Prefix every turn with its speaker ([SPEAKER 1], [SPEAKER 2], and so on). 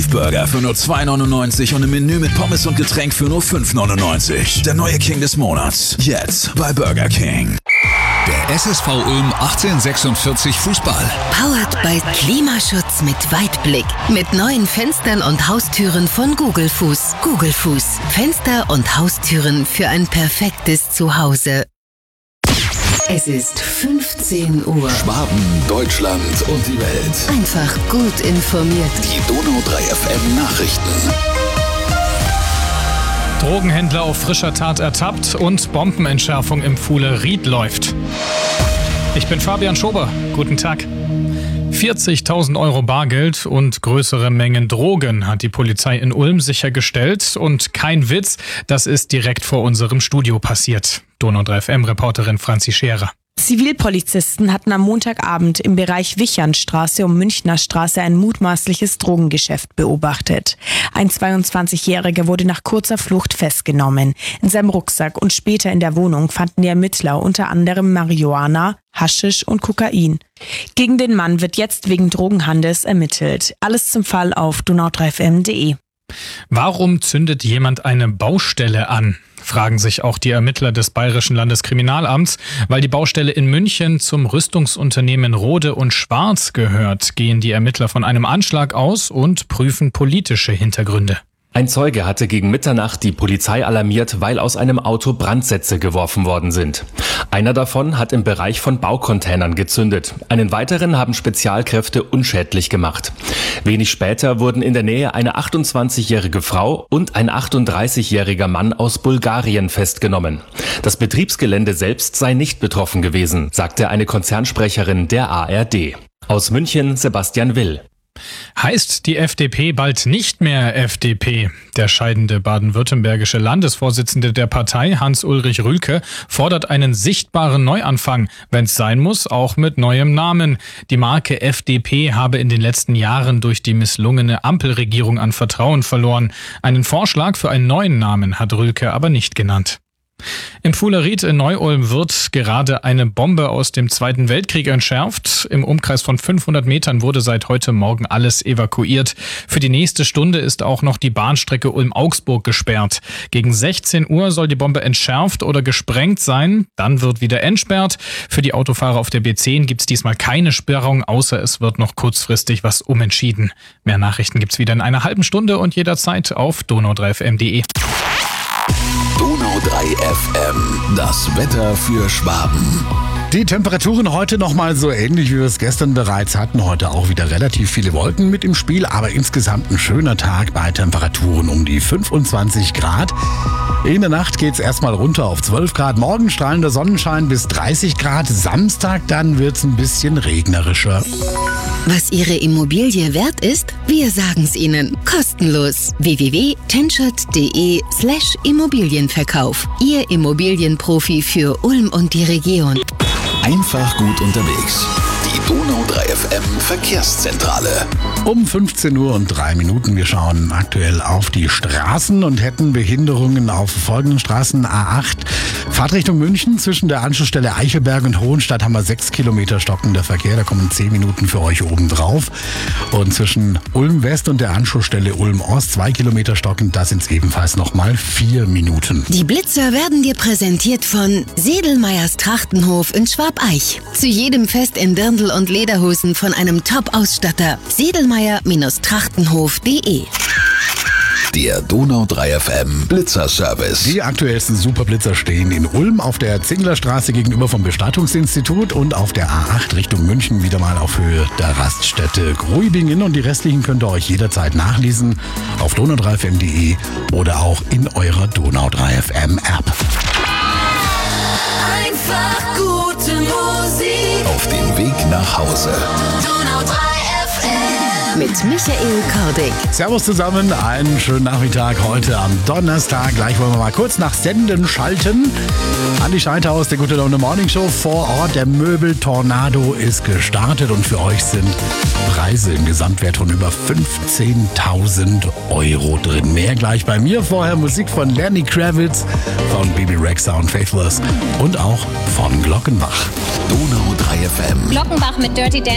[SPEAKER 1] Beef-Burger für nur 2,99 und ein Menü mit Pommes und Getränk für nur 5,99. Der neue King des Monats. Jetzt bei Burger King.
[SPEAKER 2] Der SSV Ulm 1846 Fußball.
[SPEAKER 3] Powered by Klimaschutz mit Weitblick. Mit neuen Fenstern und Haustüren von Google Fuß. Google Fuß. Fenster und Haustüren für ein perfektes Zuhause. Es ist 15 Uhr.
[SPEAKER 2] Schwaben, Deutschland und die Welt.
[SPEAKER 3] Einfach gut informiert.
[SPEAKER 2] Die Donau 3 FM Nachrichten.
[SPEAKER 4] Drogenhändler auf frischer Tat ertappt und Bombenentschärfung im Fuhle-Ried läuft. Ich bin Fabian Schober. Guten Tag. 40.000 Euro Bargeld und größere Mengen Drogen hat die Polizei in Ulm sichergestellt. Und kein Witz, das ist direkt vor unserem Studio passiert. Donau 3 FM-Reporterin Franzi Scherer.
[SPEAKER 5] Zivilpolizisten hatten am Montagabend im Bereich Wichernstraße und Münchner Straße ein mutmaßliches Drogengeschäft beobachtet. Ein 22-Jähriger wurde nach kurzer Flucht festgenommen. In seinem Rucksack und später in der Wohnung fanden die Ermittler unter anderem Marihuana, Haschisch und Kokain. Gegen den Mann wird jetzt wegen Drogenhandels ermittelt. Alles zum Fall auf donau3fm.de.
[SPEAKER 4] Warum zündet jemand eine Baustelle an? Fragen sich auch die Ermittler des Bayerischen Landeskriminalamts. Weil die Baustelle in München zum Rüstungsunternehmen Rode und Schwarz gehört, gehen die Ermittler von einem Anschlag aus und prüfen politische Hintergründe.
[SPEAKER 6] Ein Zeuge hatte gegen Mitternacht die Polizei alarmiert, weil aus einem Auto Brandsätze geworfen worden sind. Einer davon hat im Bereich von Baucontainern gezündet. Einen weiteren haben Spezialkräfte unschädlich gemacht. Wenig später wurden in der Nähe eine 28-jährige Frau und ein 38-jähriger Mann aus Bulgarien festgenommen. Das Betriebsgelände selbst sei nicht betroffen gewesen, sagte eine Konzernsprecherin der ARD. Aus München Sebastian Will.
[SPEAKER 4] Heißt die FDP bald nicht mehr FDP? Der scheidende baden-württembergische Landesvorsitzende der Partei, Hans-Ulrich Rühlke, fordert einen sichtbaren Neuanfang, wenn es sein muss, auch mit neuem Namen. Die Marke FDP habe in den letzten Jahren durch die misslungene Ampelregierung an Vertrauen verloren. Einen Vorschlag für einen neuen Namen hat Rühlke aber nicht genannt. Im Fuhle-Ried in Neu-Ulm wird gerade eine Bombe aus dem Zweiten Weltkrieg entschärft. Im Umkreis von 500 Metern wurde seit heute Morgen alles evakuiert. Für die nächste Stunde ist auch noch die Bahnstrecke Ulm-Augsburg gesperrt. Gegen 16 Uhr soll die Bombe entschärft oder gesprengt sein. Dann wird wieder entsperrt. Für die Autofahrer auf der B10 gibt es diesmal keine Sperrung, außer es wird noch kurzfristig was umentschieden. Mehr Nachrichten gibt's wieder in einer halben Stunde und jederzeit auf donau3fm.de.
[SPEAKER 2] Donau 3 FM, das Wetter für Schwaben.
[SPEAKER 7] Die Temperaturen heute nochmal so ähnlich, wie wir es gestern bereits hatten. Heute auch wieder relativ viele Wolken mit im Spiel, aber insgesamt ein schöner Tag bei Temperaturen um die 25 Grad. In der Nacht geht's erstmal runter auf 12 Grad. Morgen strahlender Sonnenschein bis 30 Grad. Samstag dann wird's ein bisschen regnerischer.
[SPEAKER 3] Was Ihre Immobilie wert ist? Wir sagen's Ihnen. Kostenlos. www.tenschert.de/Immobilienverkauf. Ihr Immobilienprofi für Ulm und die Region.
[SPEAKER 2] Einfach gut unterwegs. Die Donau 3 FM Verkehrszentrale.
[SPEAKER 7] Um 15 Uhr und 3 Minuten. Wir schauen aktuell auf die Straßen und hätten Behinderungen auf folgenden Straßen. A8, Fahrtrichtung München. Zwischen der Anschlussstelle Eichelberg und Hohenstadt haben wir 6 Kilometer stockender Verkehr. Da kommen 10 Minuten für euch oben drauf. Und zwischen Ulm West und der Anschlussstelle Ulm Ost 2 Kilometer stockend. Da sind es ebenfalls nochmal 4 Minuten.
[SPEAKER 3] Die Blitzer werden dir präsentiert von Sedelmeyers Trachtenhof in Schwabeich. Zu jedem Fest in Dirndl und Lederhosen von einem Top-Ausstatter. Sedelmeyer-Trachtenhof.de.
[SPEAKER 2] Der Donau 3 FM Blitzerservice.
[SPEAKER 7] Die aktuellsten Superblitzer stehen in Ulm auf der Zinglerstraße gegenüber vom Bestattungsinstitut und auf der A8 Richtung München wieder mal auf Höhe der Raststätte Gruibingen. Und die restlichen könnt ihr euch jederzeit nachlesen auf donau3fm.de oder auch in eurer Donau 3 FM App.
[SPEAKER 3] Einfach gute Musik.
[SPEAKER 2] Auf dem Weg nach Hause.
[SPEAKER 3] Donau 3 FM. Mit Michael Kordig.
[SPEAKER 7] Servus zusammen, einen schönen Nachmittag heute am Donnerstag. Gleich wollen wir mal kurz nach Senden schalten. Andi Scheithaus, der Gute Laune Morning Show vor Ort. Der Möbel-Tornado ist gestartet und für euch sind Preise im Gesamtwert von über 15.000 Euro drin. Mehr gleich bei mir. Vorher Musik von Lenny Kravitz, von Bibi Rexha und Faithless und auch von Glockenbach.
[SPEAKER 2] Donau 3 FM.
[SPEAKER 8] Glockenbach mit Dirty Dancing.